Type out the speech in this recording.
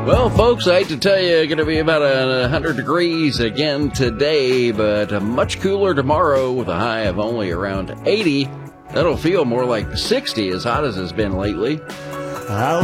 Well, folks, I hate to tell you, going to be about 100 degrees again today, but much cooler tomorrow with a high of only around 80. That'll feel more like 60, as hot as it's been lately.